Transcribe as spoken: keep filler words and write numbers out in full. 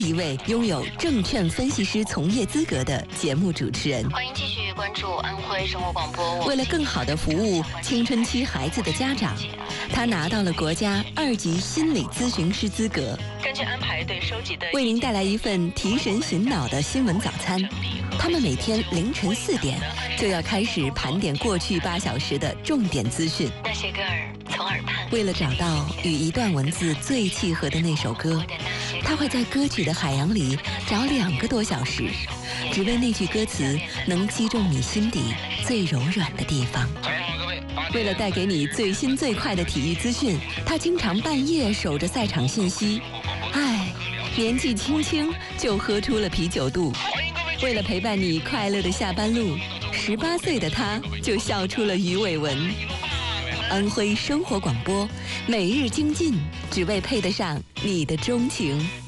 一位拥有证券分析师从业资格的节目主持人。 欢迎继续关注安徽生活广播。 为了更好地服务青春期孩子的家长，他拿到了国家二级心理咨询师资格。 根据安排对收集的， 为您带来一份提神醒脑的新闻早餐。他们每天凌晨四点就要开始盘点过去八小时的重点资讯。 那些歌儿从耳畔。 为了找到与一段文字最契合的那首歌，他会在歌曲的海洋里找两个多小时，只为那句歌词能击中你心底最柔软的地方。为了带给你最新最快的体育资讯，他经常半夜守着赛场信息。唉，年纪轻轻就喝出了啤酒肚。为了陪伴你快乐的下班路，十八岁的他就笑出了鱼尾纹。安徽生活广播，每日精进，只为配得上你的钟情。